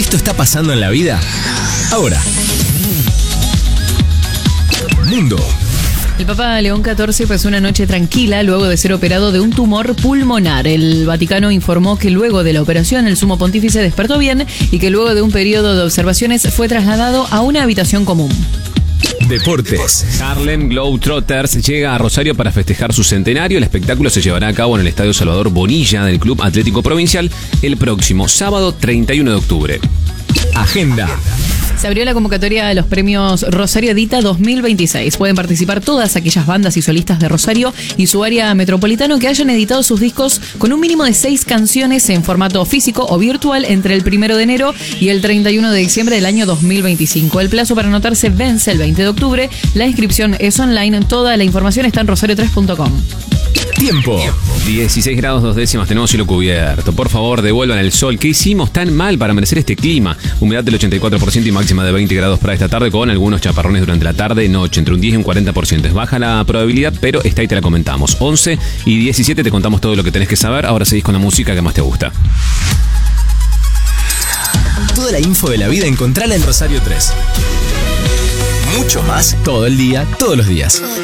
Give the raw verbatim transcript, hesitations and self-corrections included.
Esto está pasando en la vida ahora. Mundo. El Papa León catorce pasó una noche tranquila luego de ser operado de un tumor pulmonar. El Vaticano informó que luego de la operación el sumo pontífice despertó bien y que luego de un periodo de observaciones fue trasladado a una habitación común. Deportes. Harlem Globetrotters llega a Rosario para festejar su centenario. El espectáculo se llevará a cabo en el Estadio Salvador Bonilla del Club Atlético Provincial el próximo sábado treinta y uno de octubre. Agenda. Se abrió la convocatoria a los premios Rosario Edita dos mil veintiséis. Pueden participar todas aquellas bandas y solistas de Rosario y su área metropolitana que hayan editado sus discos con un mínimo de seis canciones en formato físico o virtual entre el primero de enero y el treinta y uno de diciembre del año dos mil veinticinco. El plazo para anotarse vence el veinte de octubre. La inscripción es online. Toda la información está en rosario tres punto com. Tiempo. dieciséis grados dos décimas, tenemos cielo cubierto. Por favor, devuelvan el sol. ¿Qué hicimos tan mal para merecer este clima? Humedad del ochenta y cuatro por ciento y máxima de veinte grados para esta tarde, con algunos chaparrones durante la tarde y noche, entre un diez y un cuarenta por ciento. Es baja la probabilidad, pero está y te la comentamos. once y diecisiete te contamos todo lo que tenés que saber. Ahora seguís con la música que más te gusta. Toda la info de la vida encontrala en Rosario tres. Mucho más todo el día, todos los días.